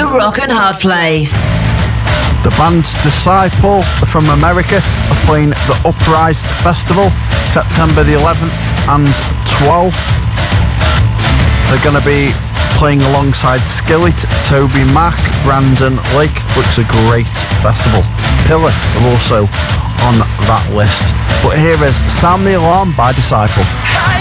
Rock and Hard Place. The band Disciple from America are playing the Uprise Festival September the 11th and 12th. They're going to be playing alongside Skillet, Toby Mac, Brandon Lake. Looks a great festival. Pillar are also on that list. But here is Sound the Alarm by Disciple.